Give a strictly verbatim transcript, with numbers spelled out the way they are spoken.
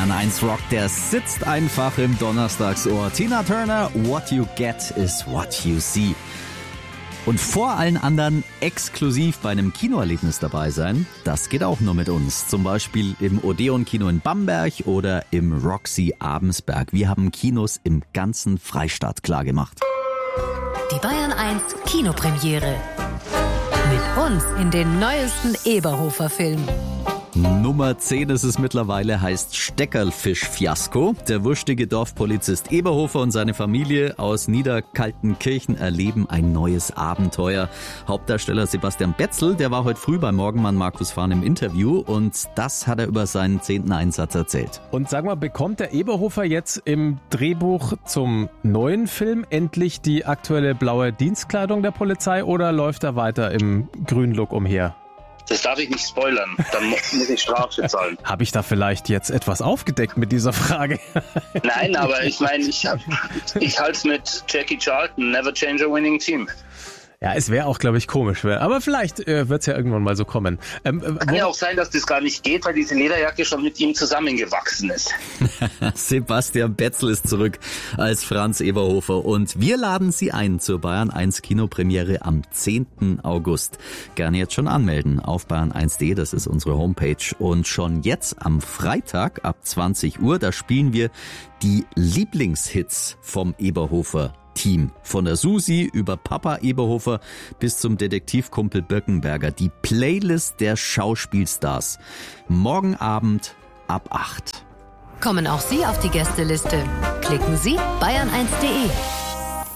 Bayern eins Rock, der sitzt einfach im Donnerstagsohr. Tina Turner, What You Get is What You See. Und vor allen anderen exklusiv bei einem Kinoerlebnis dabei sein, das geht auch nur mit uns. Zum Beispiel im Odeon-Kino in Bamberg oder im Roxy Abensberg. Wir haben Kinos im ganzen Freistaat klargemacht. Die Bayern eins Kinopremiere. Mit uns in den neuesten Eberhofer-Film. Nummer zehn ist es mittlerweile, heißt Steckerlfisch-Fiasko. Der wurstige Dorfpolizist Eberhofer und seine Familie aus Niederkaltenkirchen erleben ein neues Abenteuer. Hauptdarsteller Sebastian Betzel, der war heute früh bei Morgenmann Markus Fahn im Interview und das hat er über seinen zehnten Einsatz erzählt. Und sag mal, bekommt der Eberhofer jetzt im Drehbuch zum neuen Film endlich die aktuelle blaue Dienstkleidung der Polizei oder läuft er weiter im grünen Look umher? Das darf ich nicht spoilern, dann muss ich Strafe zahlen. Habe ich da vielleicht jetzt etwas aufgedeckt mit dieser Frage? Nein, aber ich meine, ich, ich halte es mit Jackie Charlton, never change a winning team. Ja, es wäre auch, glaube ich, komisch. Aber vielleicht äh, wird es ja irgendwann mal so kommen. Ähm, äh, Kann ja auch sein, dass das gar nicht geht, weil diese Lederjacke schon mit ihm zusammengewachsen ist. Sebastian Betzel ist zurück als Franz Eberhofer und wir laden Sie ein zur Bayern eins Kinopremiere am zehnten August. Gerne jetzt schon anmelden auf bayern eins punkt de, das ist unsere Homepage. Und schon jetzt am Freitag ab zwanzig Uhr, da spielen wir die Lieblingshits vom Eberhofer Team. Von der Susi über Papa Eberhofer bis zum Detektivkumpel Birkenberger. Die Playlist der Schauspielstars. Morgen Abend ab acht. Kommen auch Sie auf die Gästeliste? Klicken Sie bayern eins punkt de.